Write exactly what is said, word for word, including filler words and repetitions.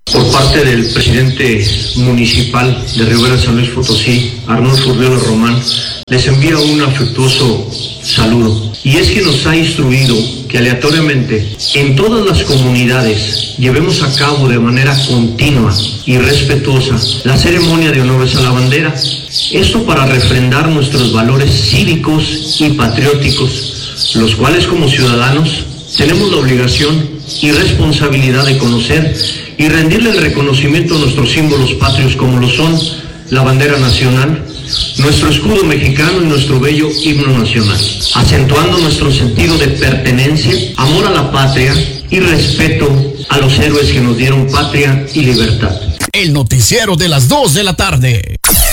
Por parte del presidente municipal de Rivera San Luis Potosí, Arnulfo Urriola Román, les envía un afectuoso saludo. Y es que nos ha instruido que aleatoriamente en todas las comunidades llevemos a cabo de manera continua y respetuosa la ceremonia de honores a la bandera. Esto para refrendar nuestros valores cívicos y patrióticos, los cuales como ciudadanos tenemos la obligación y responsabilidad de conocer y rendirle el reconocimiento a nuestros símbolos patrios como lo son la bandera nacional, nuestro escudo mexicano y nuestro bello himno nacional, acentuando nuestro sentido de pertenencia, amor a la patria y respeto a los héroes que nos dieron patria y libertad. El noticiero de las dos de la tarde.